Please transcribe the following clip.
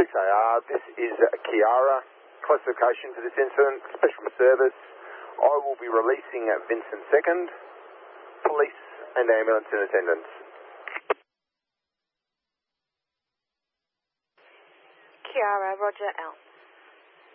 Police AR, this is Kiara. Classification to this incident, special service. I will be releasing Vincent II, police and ambulance in attendance. Kiara, roger out.